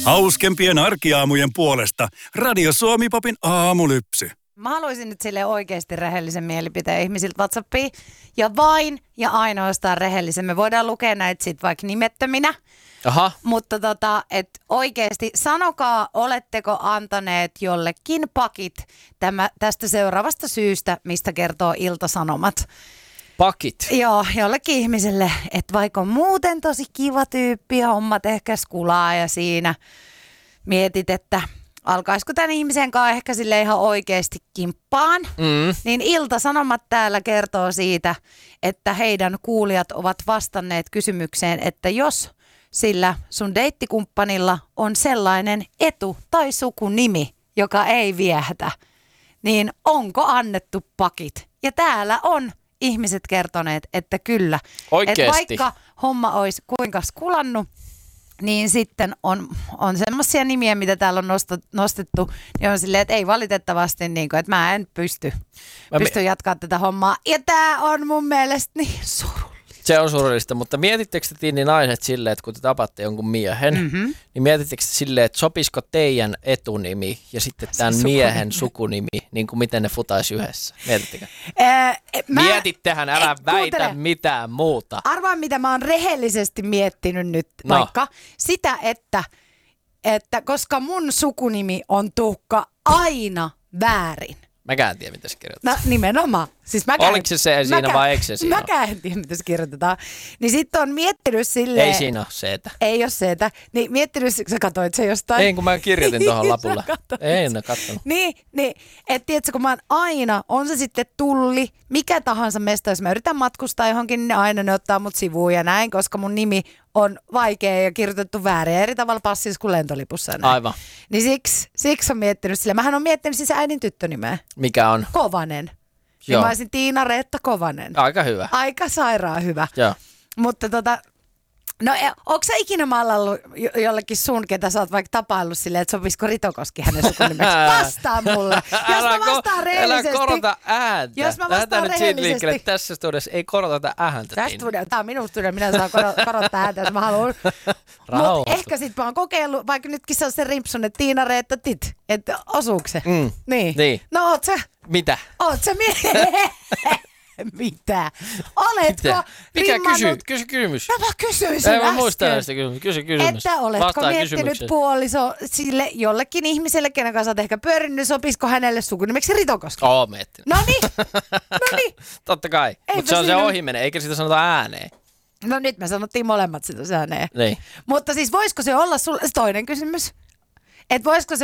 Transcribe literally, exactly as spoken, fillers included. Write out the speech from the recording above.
Hauskempien arkiaamujen puolesta Radio Suomi Popin aamulypsy. Mä haluaisin nyt sille oikeasti rehellisen mielipiteen ihmisiltä WhatsAppiin. Ja vain ja ainoastaan rehellisen. Me voidaan lukea näitä sit vaikka nimettöminä. Aha. Mutta tota, et oikeasti sanokaa, oletteko antaneet jollekin pakit tämä, tästä seuraavasta syystä, mistä kertoo Ilta-Sanomat. Pakit? Joo, jollekin ihmiselle, että vaikka on muuten tosi kiva tyyppi ja hommat ehkä skulaa ja siinä mietit, että alkaisiko tämän ihmisen kanssa ehkä sille ihan oikeasti kimppaan, mm. niin Ilta-Sanomat täällä kertoo siitä, että heidän kuulijat ovat vastanneet kysymykseen, että jos sillä sun deittikumppanilla on sellainen etu- tai sukunimi, joka ei viehätä, niin onko annettu pakit? Ja täällä on ihmiset kertoneet, että kyllä. Oikeesti? Että vaikka homma olisi kuinka skulannut, niin sitten on, on semmoisia nimiä, mitä täällä on nostettu, nostettu niin on silleen, että ei valitettavasti, niin kuin, että mä en pysty, mä pysty mi- jatkaa tätä hommaa. Ja tää on mun mielestä niin surullista. Se on surullista, mutta mietittekö te Tiini naiset silleen, että kun te tapatte jonkun miehen, mm-hmm. niin mietittekö te silleen, että sopisiko teidän etunimi ja sitten tämän se miehen sukunimi, niin kuin miten ne futaisi yhdessä? Mietittekö? Ää, mä, Mietittehän, älä et, väitä kuuntele. mitään muuta. Arvaa, mitä mä oon rehellisesti miettinyt nyt No. vaikka. Sitä, että, että koska mun sukunimi on Tuukka aina väärin. Mäkään en tiedä, mitä se kirjoittaa. No nimenomaan. Siis mäkään, Oliko se se siinä mäkään, vai eikö se siinä? Mäkään en tiedä, mitä se kirjoitetaan. Niin sitten on miettinyt silleen. Ei siinä ole seetä. Ei ole seetä. Niin miettinyt, sä katsoit se jostain. Ei, kun mä kirjoitin tuohon lapulle. Ei, en ole katsonut. Niin, niin että tiedätkö, kun mä oon aina, on se sitten tulli, mikä tahansa mesta, jos mä yritän matkustaa johonkin, niin aina ne ottaa mut sivuun ja näin, koska mun nimi on vaikea ja kirjoitettu väärin eri tavalla passissa kuin lentolipussa. Näin. Aivan. Niin siksi, siksi on miettinyt sillä. Mähän on miettinyt siis äidin tyttönimeä. Mikä on? Kovanen. Joo. Niin mä olisin Tiina-Reetta Kovanen. Aika hyvä. Aika sairaan hyvä. Joo. Mutta tota, no ootko sä ikinä maallallut jo- jollekin sun, ketä sä oot vaikka tapaillut silleen, että sopisiko Ritokoski hänen sukunimeksi? Vastaa mulle. Jos Älä mä vastaan ko- rehellisesti. Älä korota ääntä. Jos mä Lähdetään vastaan nyt siitä liikkeelle, rehellisesti. että tässä studiossa ei koroteta ääntä. Tästä Tiina. studio, tää on minun studio, minä saan kor- korottaa ääntä, jos mä haluan. Rauhoitu. Mutta ehkä sit mä oon kokeillut, vaikka nytkin se on se rimpsun, että Tiina-Reetta tit, että osuuko se? Mm. Niin. Niin. No oot sä, Mitä? oot sä mie- Mitä? Oletko Mitä? Mikä rimmannut? kysy? Kysy kysymys. No mä kysyin sen Ei mä äsken. muista näistä kysymys. Kysy kysymys. Että oletko Vastaa miettinyt kysymykseen. puoliso sille jollekin ihmiselle, kenen kanssa olet ehkä pyörinyt, sopisiko hänelle sukunimeksi Ritokoski? Oo, miettinyt. No niin, no niin. Totta kai. Eipä Mutta se on se siinä- ohimene, eikä sitä sanota ääneen. No nyt me sanottiin molemmat sitä sääneen. Niin. Mutta siis voisiko se olla sulle, toinen kysymys, että voisiko se